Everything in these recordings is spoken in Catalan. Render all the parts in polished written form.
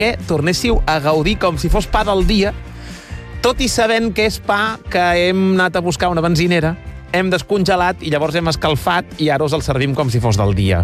que tornéssiu a gaudir com si fos pa del dia, tot i sabent que és pa que hem anat a buscar una benzinera, hem descongelat i llavors hem escalfat i ara us el servim com si fos del dia.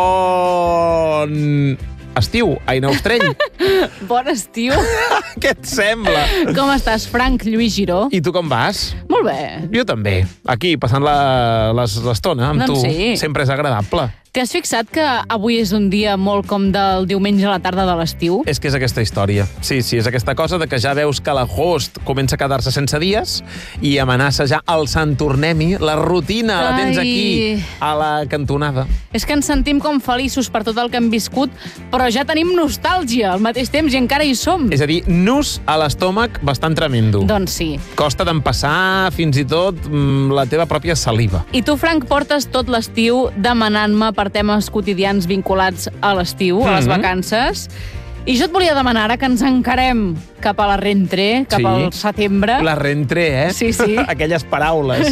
Bon estiu, Aina Ostrell. Bon estiu. Què et sembla? Com estàs, Frank Lluís Giró? I tu com vas? Molt bé. Jo també. Aquí, passant l'estona amb Doncs tu. sí. Sempre és agradable. T'has fixat que avui és un dia molt com del diumenge a la tarda de l'estiu? És que és aquesta història. Sí, és aquesta cosa de que ja veus que l'agost comença a quedar-se sense dies i amenaça ja el Sant Tornem-hi, la rutina, la tens aquí, a la cantonada. És que ens sentim com feliços per tot el que hem viscut, però ja tenim nostàlgia al mateix temps i encara hi som. És a dir, nus a l'estómac bastant tremendo. Doncs sí. Costa d'empassar fins i tot la teva pròpia saliva. I tu, Frank, portes tot l'estiu demanant-me per temes quotidians vinculats a l'estiu, a les vacances. I jo et volia demanar, ara que ens encarem cap a la rentré, cap al setembre... La rentré, Sí. Aquelles paraules.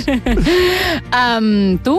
Tu,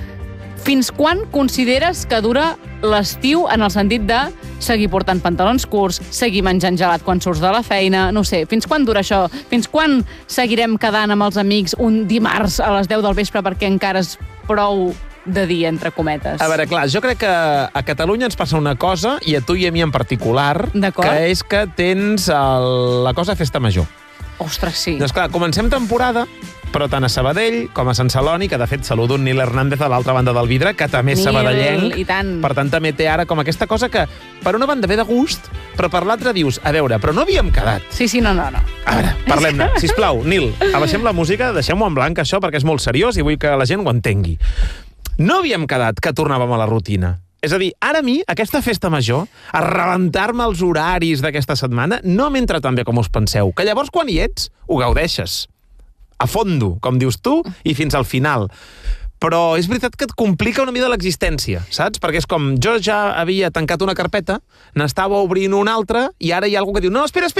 fins quan consideres que dura l'estiu en el sentit de seguir portant pantalons curts, seguir menjant gelat quan surts de la feina, no sé, fins quan dura això? Fins quan seguirem quedant amb els amics un dimarts a les 10 del vespre perquè encara és prou de dia, entre cometes? A veure, clar, jo crec que a Catalunya ens passa una cosa, i a tu i a mi en particular, que és que tens la cosa festa major. Ostres, sí. Doncs clar, comencem temporada, però tant a Sabadell com a Sant Celoni, que de fet saludo un Nil Hernández a l'altra banda del vidre, que també és sabadellenc, i tant. Per tant també té ara com aquesta cosa que per una banda ve de gust, però per l'altra dius, a veure, però no havíem quedat. Sí, no. A veure, parlem-ne. Sisplau, Nil, abaixem la música, deixem-ho en blanc, això, perquè és molt seriós i vull que la gent ho entengui. No havíem quedat que tornàvem a la rutina. És a dir, ara a mi, aquesta festa major, a rebentar-me els horaris d'aquesta setmana, no m'entra tan bé com us penseu, que llavors quan hi ets, ho gaudeixes. A fondo, com dius tu, i fins al final. Però és veritat que et complica una mica l'existència, saps? Perquè és com, jo ja havia tancat una carpeta, n'estava obrint una altra, i ara hi ha algú que diu, no, espera.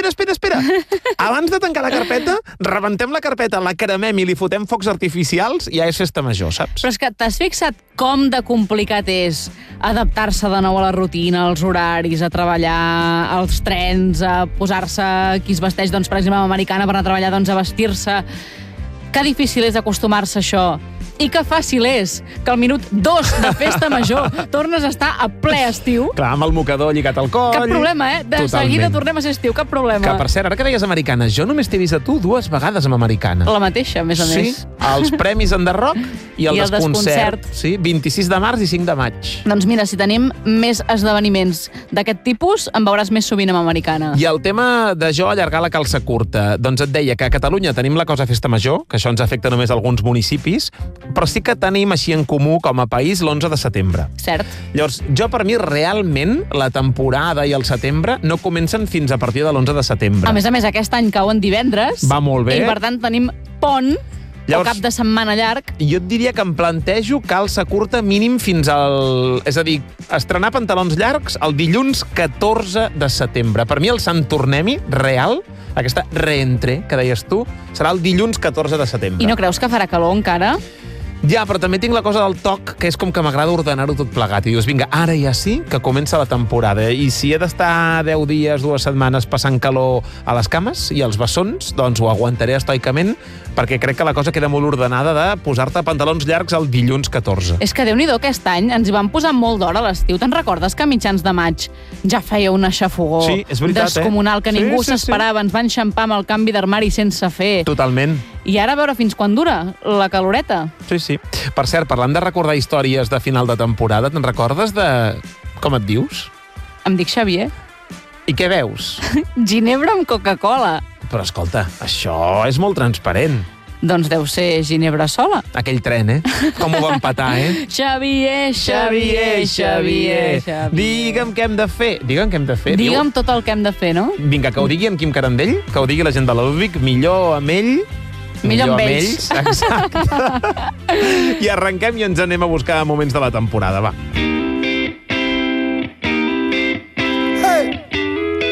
Abans de tancar la carpeta, rebentem la carpeta, la cremem i li fotem focs artificials, i ja és festa major, saps? Però és que t'has fixat com de complicat és adaptar-se de nou a la rutina, als horaris, a treballar, als trens, a posar-se qui es vesteix, doncs, per exemple, amb americana per anar a treballar, doncs, a vestir-se. Que difícil és acostumar-se a això. I que fàcil és que al minut 2 de festa major tornes a estar a ple estiu. Clar, amb el mocador lligat al coll. Cap problema, eh? De seguida tornem a ser estiu, cap problema. Que, per cert, ara que deies americana, jo només t'he vist a tu 2 vegades amb americana. La mateixa, a més a més. Sí, els premis en The Rock i el desconcert. Sí, 26 de març i 5 de maig. Doncs mira, si tenim més esdeveniments d'aquest tipus, en veuràs més sovint amb americana. I el tema de jo allargar la calça curta, doncs et deia que a Catalunya tenim la cosa festa major, que això ens afecta només a alguns municipis, però sí que tenim així en comú com a país l'11 de setembre. Cert. Llavors, jo per mi realment la temporada i el setembre no comencen fins a partir de l'11 de setembre. A més, aquest any cauen divendres. Va molt bé. I per tant tenim pont, o cap de setmana llarg. Jo et diria que em plantejo calça curta mínim fins al... És a dir, estrenar pantalons llargs el dilluns 14 de setembre. Per mi el Sant Tornem-hi real, aquesta reentré que deies tu, serà el dilluns 14 de setembre. I no creus que farà calor encara? Ja, però també tinc la cosa del toc, que és com que m'agrada ordenar-ho tot plegat. I dius, vinga, ara ja sí que comença la temporada. I si he d'estar 10 dies, 2 setmanes passant calor a les cames i als bessons, doncs ho aguantaré estoicament, perquè crec que la cosa queda molt ordenada de posar-te pantalons llargs el dilluns 14. És que Déu-n'hi-do, aquest any ens hi van posar molt d'hora a l'estiu. Te'n recordes que a mitjans de maig ja feia una xafogor descomunal, que ningú s'esperava, ens van enxampar amb el canvi d'armari sense fer. Totalment. I ara a veure fins quan dura la caloreta. Sí. Per cert, parlant de recordar històries de final de temporada, te'n recordes de... com et dius? Em dic Xavier. I què veus? Ginebra amb Coca-Cola. Però escolta, això és molt transparent. Doncs deu ser Ginebra sola. Aquell tren, Com ho va empatar, Xavier. Digue'm què hem de fer. Digue'm tot el que hem de fer, no? Vinga, que ho digui en Quim Carandell, que ho digui la gent de l'Úbic, millor amb ell... Millor amb ells. Exacte. I arrenquem i ens anem a buscar moments de la temporada, va.